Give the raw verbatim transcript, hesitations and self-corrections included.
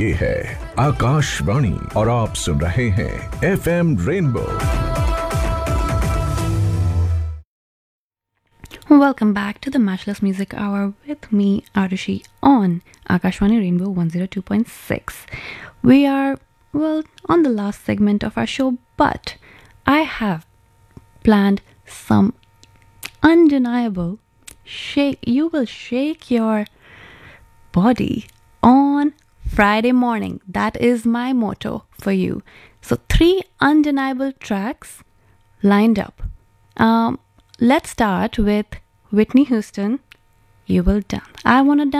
ये है आकाशवाणी और आप सुन रहे हैं F M rainbow. Welcome back to the Matchless Music Hour with me, Arushi, on Akashwani Rainbow one oh two point six. We are, well, on the last segment of our show, but I have planned some undeniable shake. You will shake your body on Friday morning. That is my motto for you. So, three undeniable tracks lined up. Um, let's start with Whitney Houston, You Will Dance. I Wanna Dance.